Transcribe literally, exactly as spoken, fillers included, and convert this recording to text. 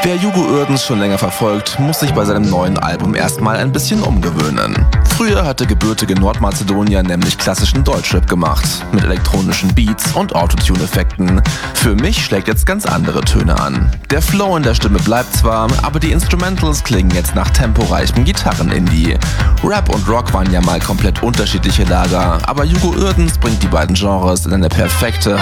Wer Hugo Uerdens schon länger verfolgt, muss sich bei seinem neuen Album erstmal ein bisschen umgewöhnen. Früher hat der gebürtige Nordmazedonier nämlich klassischen Deutschrap gemacht, mit elektronischen Beats und Autotune-Effekten. Für mich schlägt jetzt ganz andere Töne an. Der Flow in der Stimme bleibt zwar, aber die Instrumentals klingen jetzt nach temporeichem Gitarren-Indie. Rap und Rock waren ja mal komplett unterschiedliche Lager, aber Hugo Uerdens bringt die beiden Genres in eine perfekte